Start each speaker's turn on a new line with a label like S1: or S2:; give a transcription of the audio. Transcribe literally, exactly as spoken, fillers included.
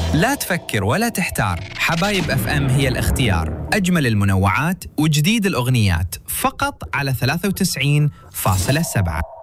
S1: لا تفكر ولا تحتار، حبايب اف ام هي الاختيار. أجمل المنوعات وجديد الأغنيات فقط على ثلاثة وتسعين فاصلة سبعة.